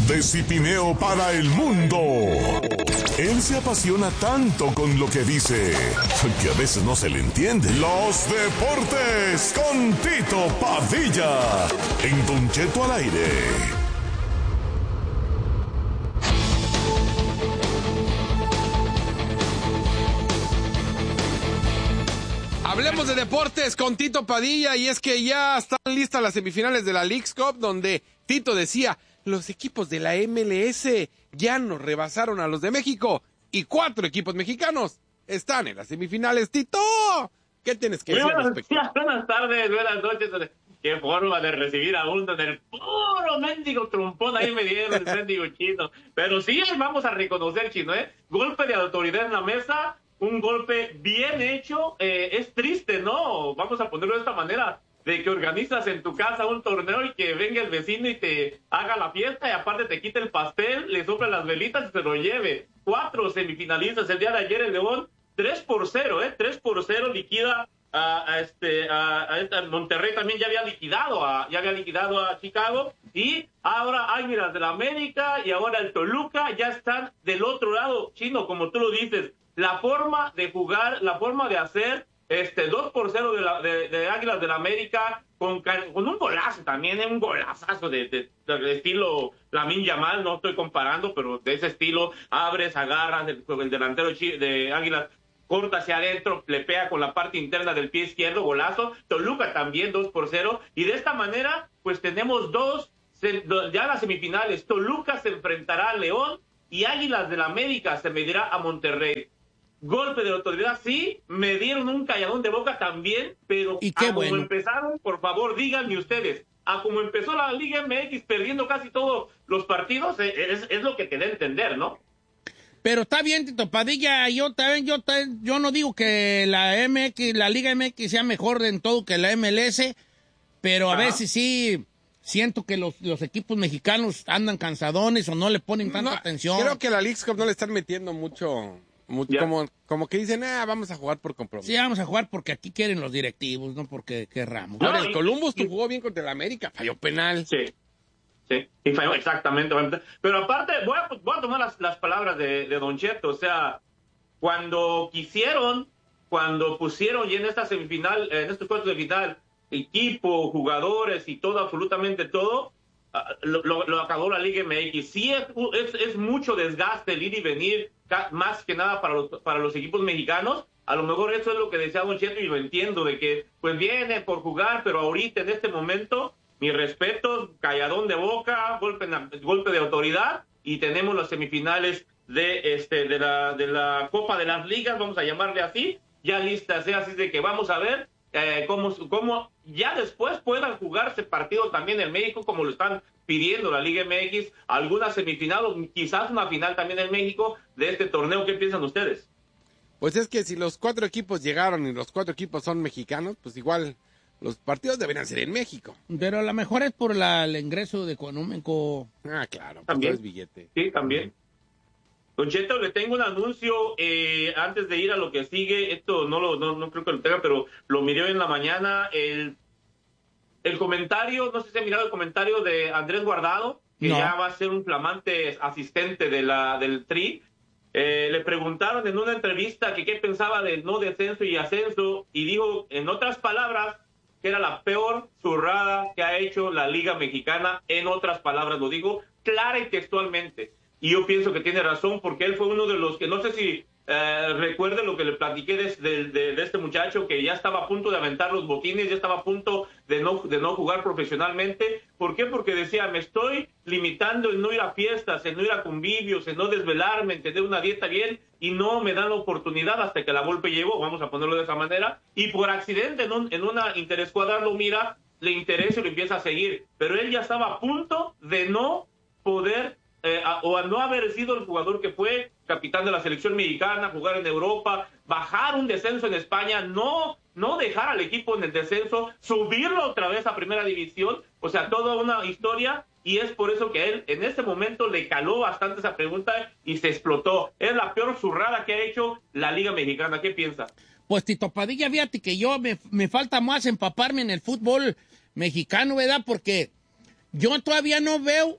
de Cipineo para el mundo. Él se apasiona tanto con lo que dice que a veces no se le entiende. Los deportes con Tito Padilla en Don Cheto al aire. Hablemos de deportes con Tito Padilla, y es que ya están listas las semifinales de la Leagues Cup, donde Tito decía, los equipos de la MLS ya nos rebasaron a los de México, y 4 equipos mexicanos están en las semifinales. Tito, ¿qué tienes que decir al respecto? Buenas tardes, buenas noches. Qué forma de recibir a uno del puro mendigo trompón. Ahí me dieron el mendigo chino. Pero sí, vamos a reconocer, chino, golpe de autoridad en la mesa. Un golpe bien hecho. Es triste, ¿no? Vamos a ponerlo de esta manera, de que organizas en tu casa un torneo y que venga el vecino y te haga la fiesta y aparte te quite el pastel, le sopla las velitas y se lo lleve. 4 semifinalistas el día de ayer. El León 3-0, 3-0 liquida a Monterrey. También ya había liquidado a Chicago, y ahora Águilas del América y ahora el Toluca ya están del otro lado, chino, como tú lo dices. La forma de jugar, la forma de hacer 2-0 de Águilas del América con un golazo también, un golazazo de estilo Lamine Yamal, no estoy comparando, pero de ese estilo, abres, agarras, el delantero de Águilas corta hacia adentro, le pega con la parte interna del pie izquierdo, golazo. Toluca también 2-0, y de esta manera pues tenemos ya las semifinales. Toluca se enfrentará a León y Águilas del América se medirá a Monterrey. Golpe de autoridad, sí, me dieron un calladón de boca también, pero como empezaron, por favor, díganme ustedes, a como empezó la Liga MX perdiendo casi todos los partidos, es lo que quería entender, ¿no? Pero está bien, Tito Padilla, yo no digo que la Liga MX sea mejor en todo que la MLS, pero a veces sí siento que los equipos mexicanos andan cansadones o no le ponen tanta atención. Creo que la Leagues Cup no le están metiendo mucho como que dicen, vamos a jugar por compromiso. Sí, vamos a jugar porque aquí quieren los directivos, no porque querramos. Ahora, el Columbus jugó bien contra el América, falló penal. Sí, y falló exactamente. Pero aparte, voy a tomar las palabras de Don Cheto. O sea, cuando pusieron ya en esta semifinal, en estos cuartos de final, equipo, jugadores y todo, absolutamente todo, lo acabó la Liga MX. Sí, es mucho desgaste el ir y venir, más que nada para los equipos mexicanos. A lo mejor eso es lo que decía Don Cheto, y lo entiendo, de que pues viene por jugar, pero ahorita en este momento, mi respeto, calladón de boca, golpe de autoridad, y tenemos las semifinales de la Copa de las Ligas, vamos a llamarle así, ya listas, así de que vamos a ver cómo ya después puedan jugarse partidos también en México, como lo están pidiendo la Liga MX, alguna semifinal o quizás una final también en México de este torneo. ¿Qué piensan ustedes? Pues es que si los 4 equipos llegaron y los 4 equipos son mexicanos, pues igual los partidos deberían ser en México. Pero a lo mejor es por el ingreso económico. Claro, también es billete. Sí, también. Don Cheto, le tengo un anuncio antes de ir a lo que sigue. Esto no creo que lo tenga, pero lo miré hoy en la mañana. El comentario, no sé si ha mirado el comentario de Andrés Guardado, que ya va a ser un flamante asistente del Tri. Le preguntaron en una entrevista que qué pensaba del no descenso y ascenso, y dijo, en otras palabras, que era la peor zurrada que ha hecho la Liga Mexicana. En otras palabras, lo digo clara y textualmente. Y yo pienso que tiene razón, porque él fue uno de los que, no sé si recuerde lo que le platiqué de este muchacho, que ya estaba a punto de aventar los botines, ya estaba a punto de no jugar profesionalmente. ¿Por qué? Porque decía, me estoy limitando en no ir a fiestas, en no ir a convivios, en no desvelarme, en tener una dieta bien, y no me dan la oportunidad hasta que la Volpe llegó, vamos a ponerlo de esa manera, y por accidente en una interescuadra lo mira, le interesa y lo empieza a seguir, pero él ya estaba a punto de no poder o a no haber sido el jugador que fue capitán de la selección mexicana, jugar en Europa, bajar un descenso en España, no dejar al equipo en el descenso, subirlo otra vez a primera división, o sea, toda una historia, y es por eso que a él en este momento le caló bastante esa pregunta y se explotó. Es la peor zurrada que ha hecho la Liga Mexicana. ¿Qué piensa? Pues Tito Padilla, fíjate que yo me falta más empaparme en el fútbol mexicano, ¿verdad? Porque yo todavía no veo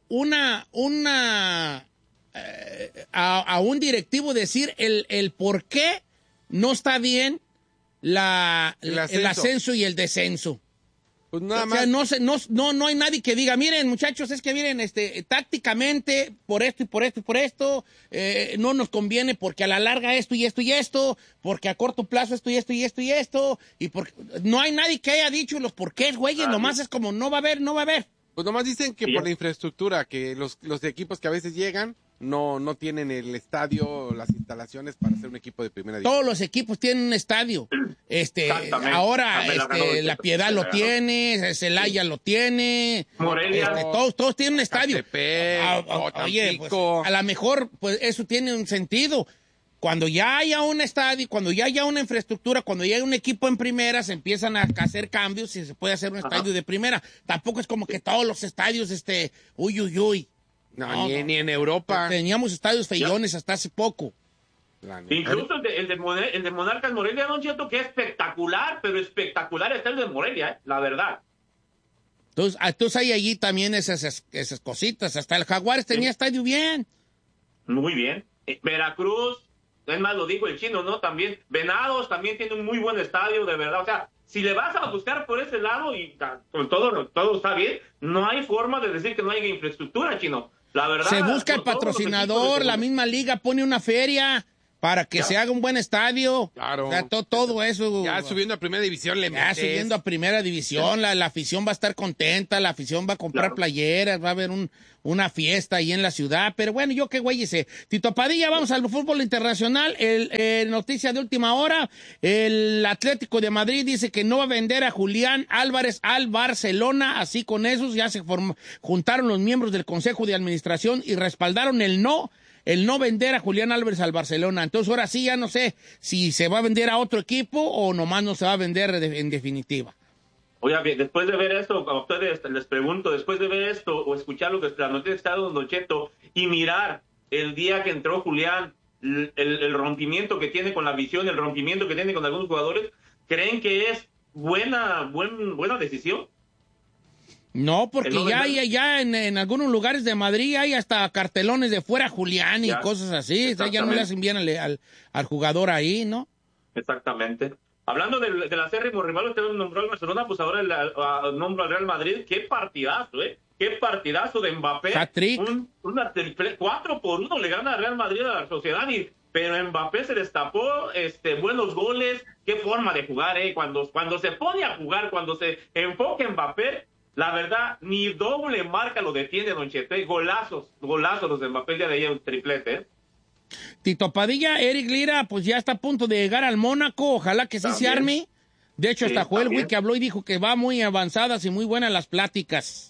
a un directivo decir el por qué no está bien el ascenso y el descenso. Pues nada O sea, más. no hay nadie que diga, miren, muchachos, es que miren, tácticamente, por esto y por esto y por esto, no nos conviene porque a la larga esto y esto y esto, porque a corto plazo esto y esto y esto y esto, y porque no hay nadie que haya dicho los porqués, güey, nomás es como no va a haber. Pues nomás dicen que Sí. por la infraestructura, que los equipos que a veces llegan no tienen el estadio, las instalaciones para ser un equipo de primera división. Todos los equipos tienen un estadio. Exactamente. Ahora También la ganó La Piedad lo tiene, Celaya lo tiene. Morelia. Todos tienen un estadio. Catepec, Oye, pues, Tampico. a lo mejor pues eso tiene un sentido. Cuando ya haya un estadio, cuando ya haya una infraestructura, cuando ya haya un equipo en primera, se empiezan a hacer cambios y se puede hacer un estadio de primera. Tampoco es como que todos los estadios, uy. No, ni en Europa. Teníamos estadios feyones hasta hace poco. La neta. Incluso el de Monarcas Morelia, Don Cheto, que es espectacular, pero espectacular está el de Morelia, la verdad. Entonces hay allí también esas cositas. Hasta el Jaguares tenía estadio bien. Muy bien. Veracruz, es más, lo dijo el chino, ¿no? También Venados también tiene un muy buen estadio, de verdad. O sea, si le vas a buscar por ese lado y con todo está bien, no hay forma de decir que no haya infraestructura, chino. La verdad. Se busca el todos los patrocinador, equipos de la misma liga pone una feria para que se haga un buen estadio. Claro. O sea, todo eso. Ya subiendo a primera división le Ya metes. subiendo a primera división, la afición va a estar contenta, la afición va a comprar Claro. playeras, va a haber una fiesta ahí en la ciudad. Pero bueno, yo qué güey sé. Tito Padilla, vamos al fútbol internacional. Noticia de última hora, el Atlético de Madrid dice que no va a vender a Julián Álvarez al Barcelona. Así con esos ya se juntaron los miembros del Consejo de Administración y respaldaron el no vender a Julián Álvarez al Barcelona. Entonces ahora sí ya no sé si se va a vender a otro equipo o nomás no se va a vender en definitiva. Oiga, bien, después de ver esto, a ustedes les pregunto, después de ver esto o escuchar lo que la noticia está dando Don Cheto y mirar el día que entró Julián, el rompimiento que tiene con la visión, el rompimiento que tiene con algunos jugadores, ¿creen que es buena decisión? No, porque ¿El no vender? ya en algunos lugares de Madrid hay hasta cartelones de fuera Julián y Ya, cosas así. O sea, ya no le hacen bien al jugador ahí, ¿no? Exactamente. Hablando del acérrimo rival, usted nombró al Barcelona, pues ahora nombro al Real Madrid. ¡Qué partidazo, qué partidazo de Mbappé! Hat-trick. Una triple, 4-1 le gana al Real Madrid a la Sociedad, pero Mbappé se destapó, buenos goles, qué forma de jugar, cuando se pone a jugar, cuando se enfoca Mbappé, la verdad, ni doble marca lo detiene, Don Cheto, golazos los de Mbappé, ya de ahí un triplete, Tito Padilla, Eric Lira, pues ya está a punto de llegar al Mónaco. Ojalá que sí se También. arme. De hecho, Sí, hasta fue el güey también. que habló y dijo que va muy avanzadas y muy buenas las pláticas.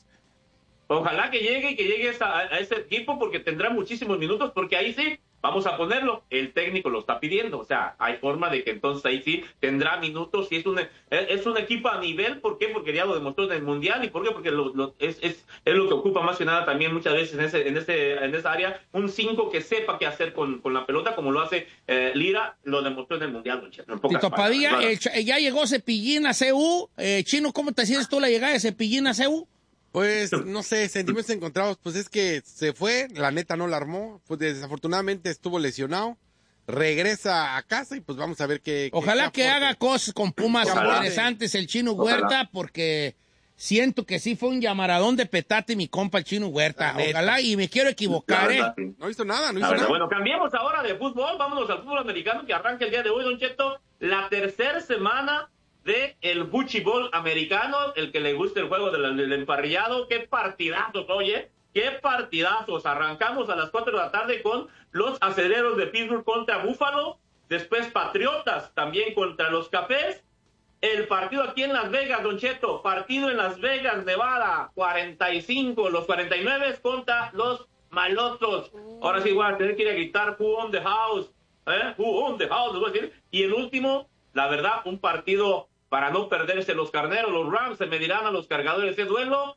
Ojalá que llegue a ese equipo porque tendrá muchísimos minutos, porque ahí sí, vamos a ponerlo, el técnico lo está pidiendo, o sea, hay forma de que entonces ahí sí tendrá minutos y es un equipo a nivel. ¿Por qué? Porque ya lo demostró en el Mundial. ¿Y por qué? Porque es lo que ocupa más que nada también muchas veces en esa área, un 5 que sepa qué hacer con la pelota, como lo hace Lira, lo demostró en el Mundial, Don Cheto, en pocas Tito palabras, Padilla, claro. ya llegó Cepillín a CU. Chino, ¿cómo te sientes tú la llegada de Cepillín a CU? Pues, no sé, sentimientos encontrados. Pues es que se fue, la neta no la armó. Pues desafortunadamente estuvo lesionado. Regresa a casa y pues vamos a ver qué. Ojalá qué que aporte. haga cosas con Pumas Ojalá. interesantes el Chino Ojalá. Huerta, porque siento que sí fue un llamaradón de petate mi compa el Chino Huerta. La neta. Ojalá, y me quiero La equivocar, verdad, sí. No hizo nada, no La hizo verdad. nada. Bueno, cambiemos ahora de fútbol, vámonos al fútbol americano que arranca el día de hoy, Don Cheto, la tercera semana de el Buchibol americano, el que le guste el juego del emparrillado. Qué partidazos, oye, qué partidazos. Arrancamos a las 4 de la tarde con los Acereros de Pittsburgh contra Buffalo, después Patriotas también contra los Cafés. El partido aquí en Las Vegas, Don Cheto, partido en Las Vegas, Nevada, 45, los 49 contra los Malosos. Ahora sí voy a tener que ir a gritar Who on the house, Who on the house, les voy a decir. Y el último, la verdad, un partido para no perderse los carneros, los Rams se medirán a los Cargadores. Es duelo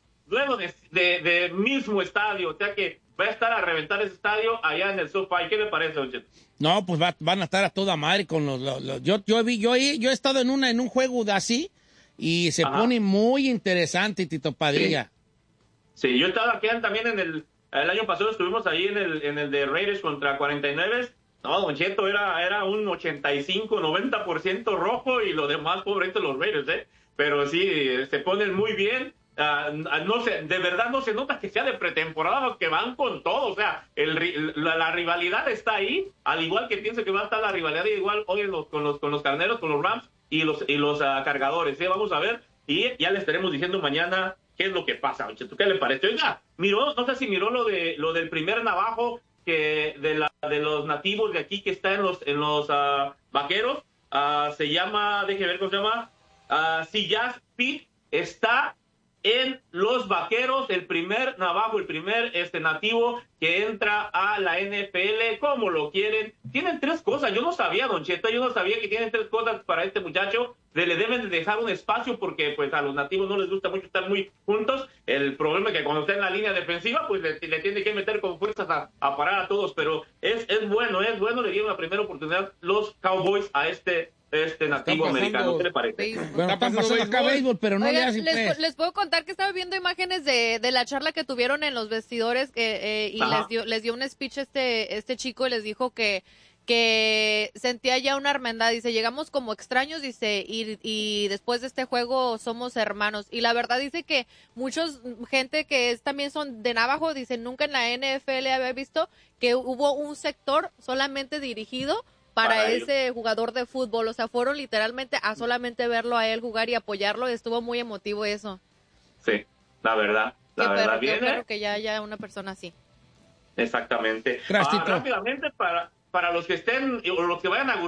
de mismo estadio, o sea que va a estar a reventar ese estadio allá en el SoFi. ¿Qué le parece, Don Cheto? No, pues van a estar a toda madre con yo he estado en un juego de así y se Ajá. pone muy interesante, Tito Padilla. Sí, yo estaba aquí también el año pasado, estuvimos ahí en el de Raiders contra 49. No, Don Cheto, era un 85-90% rojo y lo demás, pobretos los Raiders, ¿eh? Pero sí, se ponen muy bien. No sé, de verdad no se nota que sea de pretemporada, que van con todo. O sea, la rivalidad está ahí, al igual que pienso que va a estar la rivalidad igual hoy con los Carneros, con los Rams y los Cargadores, ¿eh? Vamos a ver, y ya le estaremos diciendo mañana qué es lo que pasa, Don Cheto. ¿Qué le parece? Oiga, no sé si miró lo del primer navajo que de los nativos de aquí que está en los Vaqueros. Se llama, déjeme ver cómo se llama, Siyas Pitt, está en los Vaqueros, el primer navajo, el primer nativo que entra a la NFL. ¿Cómo lo quieren? Tienen 3 cosas. Yo no sabía, Don Cheto, yo no sabía que tienen 3 cosas para este muchacho. Le deben de dejar un espacio porque pues a los nativos no les gusta mucho estar muy juntos. El problema es que cuando está en la línea defensiva pues le tiene que meter con fuerzas a parar a todos, pero es bueno, le dieron la primera oportunidad los Cowboys a este nativo americano. ¿Qué le parece? Bueno, están pasando acá béisbol, pero no. Oiga, le hacen les puedo contar que estaba viendo imágenes de la charla que tuvieron en los vestidores y les dio un speech este chico y les dijo que sentía ya una hermandad. Dice, llegamos como extraños, dice, y después de este juego somos hermanos. Y la verdad dice que gente que también son de Navajo, dice, nunca en la NFL había visto que hubo un sector solamente dirigido para ese jugador de fútbol. O sea, fueron literalmente a solamente verlo a él jugar y apoyarlo, y estuvo muy emotivo eso. Sí, la verdad. Qué que ya haya una persona así. Exactamente. Rápidamente, para los que estén o los que vayan a